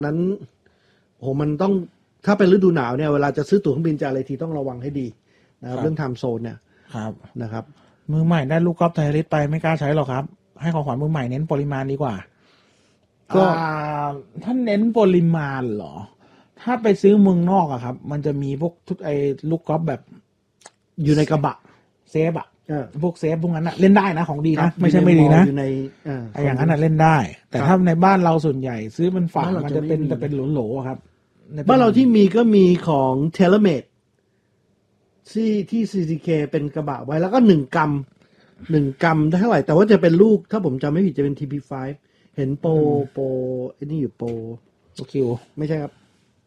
นั้นโหมันต้องถ้าเป็นฤดูหนาวเนี่ยเวลาจะซื้อตั๋วเครื่องบินจะอะไรทีต้องระวังให้ดีนะครับเรื่องไทม์โซนเนี่ยครับนะครับมือใหม่ได้ลูกกอล์ฟไทยลิสไปไม่กล้าใช้หรอกครับให้ของขวัญมือใหม่เน้นปริมาณดีกว่าก็ถ้าเน้นปริมาณเหรอถ้าไปซื้อเมืองนอกอะครับมันจะมีพวกทุกไอ้ลูกกอล์ฟแบบอยู่ในกระบะเซฟอะพวกเซฟพวกนั้นอะเล่นได้นะของดีนะไม่ใช่ไม่ดีนะอยู่ในอย่างนั้นอะเล่นได้แต่ถ้าในบ้านเราส่วนใหญ่ซื้อเป็นฝามันจะเป็นโหลๆครับบ้านเราที่มีก็มีของ TaylorMade ที่ CCK เป็นกระบะไว้แล้วก็1 กรัมได้เท่าไหร่แต่ว่าจะเป็นลูกถ้าผมจำไม่ผิดจะเป็น TP5 เห็นโปไอ้นี่อยู่โปคิวไม่ใช่ครับ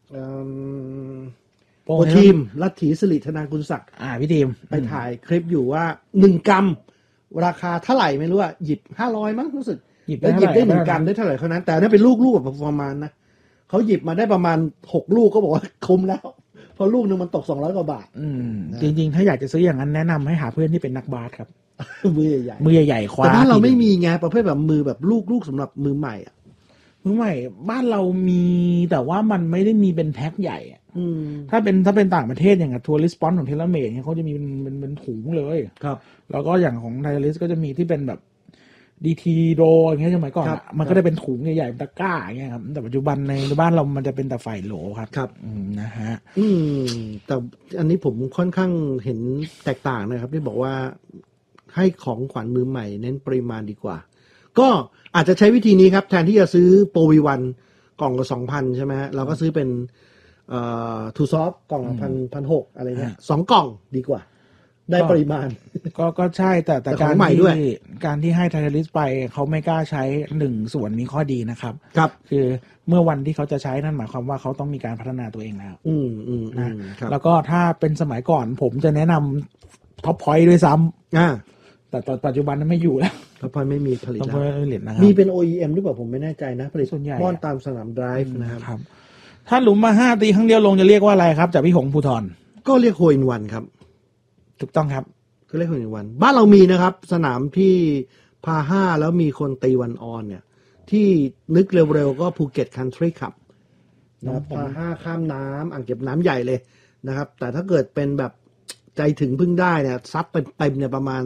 โปทีมลัทธิสิริธนากุลศักดิ์พี่ทีมไปถ่ายคลิปอยู่ว่า1 กรัมราคาเท่าไหร่ไม่รู้อะหยิบ500มั้งรู้สึกแล้วหยิบได้1 กรัมได้เท่าไหร่เท่านั้นแต่นั่นเป็นลูกแบบประมาณนะเขาหยิบมาได้ประมาณ6 ลูกก็บอกว่าคุ้มแล้วเพราะลูกนึงมันตก200 กว่าบาทจริงๆถ้าอยากจะซื้ออย่างนั้นแนะนำให้หาเพื่อนที่เป็นนักบาสครับมือใหญ่คว้าแต่บ้านเราไม่มีไงประเภทแบบมือแบบลูกสำหรับมือใหม่อ่ะมือใหม่บ้านเรามีแต่ว่ามันไม่ได้มีเป็นแพ็คใหญ่ถ้าเป็นต่างประเทศอย่างทัวริสปอนของเทเลเมดเนี่ยเขาจะมีเป็นถุงเลยครับแล้วก็อย่างของไทลิสก็จะมีที่เป็นแบบดีทีโดอย่างเงี้ยสมัยก่อนมันก็ได้เป็นถุงใหญ่ๆตะกร้าอย่างเงี้ยครับแต่ปัจจุบันในบ้านเรามันจะเป็นแต่ไฟโหลครับนะฮะแต่อันนี้ผมค่อนข้างเห็นแตกต่างนะครับที่บอกว่าให้ของขวัญมือใหม่เน้นปริมาณดีกว่าก็อาจจะใช้วิธีนี้ครับแทนที่จะซื้อโปรวีวันกล่องละ 2,000 ใช่ไหมฮะเราก็ซื้อเป็นทูซอฟกล่องละ1,600อะไรเนี่ย2 กล่องดีกว่าได้ปริมาณก็ใช่แต่การที่ให้ไทลิสไปเขาไม่กล้าใช้1 ส่วนมีข้อดีนะครับคือเมื่อวันที่เขาจะใช้นั่นหมายความว่าเขาต้องมีการพัฒนาตัวเองแล้วนะแล้วก็ถ้าเป็นสมัยก่อนผมจะแนะนำท็อปพอยต์ด้วยซ้ำแต่ตอนปัจจุบันนั้นไม่อยู่แล้วท็อปพอยต์ไม่มีผลิตแล้วมีเป็น OEM หรือเปล่าผมไม่แน่ใจนะผลิตม่อนตามสนามไดรฟ์นะครับถ้าหลุมมา5 ตีครั้งเดียวลงจะเรียกว่าอะไรครับจากพี่หงภูธรก็เรียกโฮอินวันครับถูกต้องครับก็เรียกโฮอินวันบ้านเรามีนะครับสนามที่พา5แล้วมีคนตีวันออนเนี่ยที่นึกเร็วๆก็ภูเก็ตคันทรีคลับนะครับพา5ข้ามน้ำอ่างเก็บน้ำใหญ่เลยนะครับแต่ถ้าเกิดเป็นแบบใจถึงพึ่งได้เนี่ยซัดเป็นเต็มเนี่ยประมาณ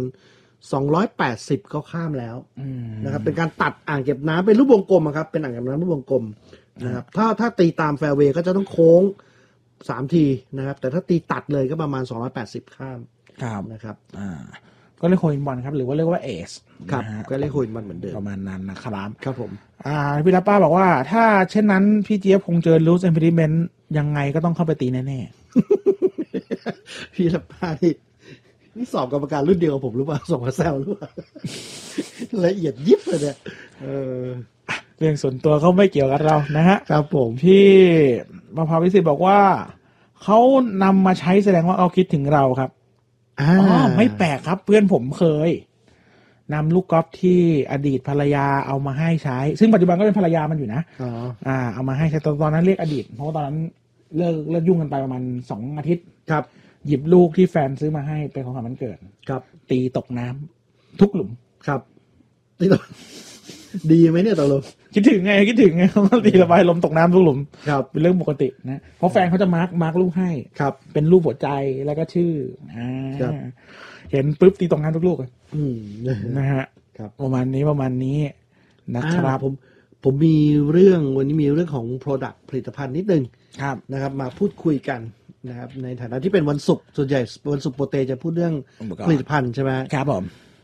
280ก็ข้ามแล้วนะครับเป็นการตัดอ่างเก็บน้ำเป็นรูปวงกลมครับเป็นอ่างเก็บน้ำรูปวงกลมนะครับถ้าตีตามแฟร์เวย์ก็จะต้องโค้ง3 ทีนะครับแต่ถ้าตีตัดเลยก็ประมาณ280ข้ามนะครับก็เรียกโฮอินวันครับหรือว่าเรียกว่าเอสครับก็เรียกโฮอินวันเหมือนเดิมประมาณนั้นนะครับครับผมพี่รับป้าบอกว่าถ้าเช่นนั้นพี่เจี๊ยบคงเจอลูสอิมพิเมนต์ยังไงก็ต้องเข้าไปตีแน่ๆพี่รับป้านี่สอบกรรมการรุ่นเดียวกับผมหรือเปล่าส่งมาแซวหรือเปล่าละเอียดยิบเลยเนี่ยเรื่องส่วนตัวเขาไม่เกี่ยวกับเรานะฮะครับผมพี่มภาวิสิทธิ์บอกว่าเขานำมาใช้แสดงว่าเขาคิดถึงเราครับไม่แปลกครับเพื่อนผมเคยนำลูกกอล์ฟที่อดีตภรรยาเอามาให้ใช้ซึ่งปัจจุบันก็เป็นภรรยามันอยู่นะเอามาให้ใช้ตอนนั้นเรียกอดีตเพราะว่าตอนนั้นเลิกยุ่งกันไปประมาณ2 อาทิตย์ครับหยิบลูกที่แฟนซื้อมาให้เป็นของขวัญวันเกิดครับตีตกน้ำทุกหลุมครับตีตกดีไหมเนี่ยตกลงคิดถึงไงเขาตีระบายลมตกน้ำทุกหลุมครับเป็นเรื่องปกตินะเพราะแฟนเขาจะมาร์กลูกให้ครับเป็นรูปหัวใจแล้วก็ชื่อเห็นปุ๊บตีตกน้ำทุกลูกนะฮะประมาณนี้นะครับผมมีเรื่องวันนี้มีเรื่องของ product ผลิตภัณฑ์นิดนึงนะครับมาพูดคุยกันนะครับในฐานะที่เป็นวันศุกร์ส่วนใหญ่วันศุกร์โปรเตจะพูดเรื่องผลิตภัณฑ์ใช่ไหมครับผม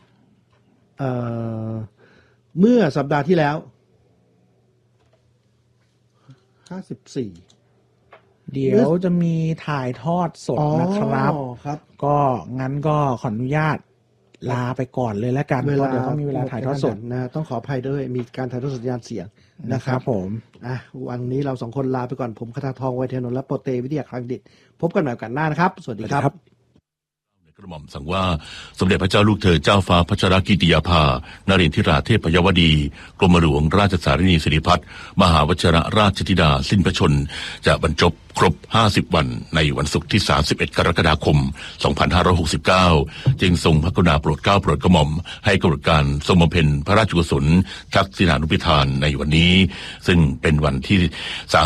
เมื่อสัปดาห์ที่แล้ว54 เดี๋ยวจะมีถ่ายทอดสดนะครับก็งั้นก็ขออนุญาตลาไปก่อนเลยแล้วกันเพราะเดี๋ยวต้องมีเวลาถ่ายทอดสดนะต้องขออภัยด้วยมีการถ่ายทอดสัญญาณเสียงนะครับผมวันนี้เรา2 คนลาไปก่อนผมคทาทองไวเทนนท์และโปรเตวิทยาคลังดิษฐ์พบกันใหม่โอกาสหน้านะครับสวัสดีครับกระหม่อมสั่งว่าสมเด็จพระเจ้าลูกเธอเจ้าฟ้าพัชรกิติยาภานเรนทิราเทพยวดีกรมหลวงราชสารินีสิริพัฒน์มหาวชิรราชธิดาสิ้นพระชนม์จะบรรจบครบ50วันในวันศุกร์ที่31กรกฎาคม2569จึงทรงพระกรุณาโปรดเกล้าโปรดกระหม่อมให้กำหนดการทรงบำเพ็ญพระราชกุศลทักษิณานุภิธานในวันนี้ซึ่งเป็นวันที่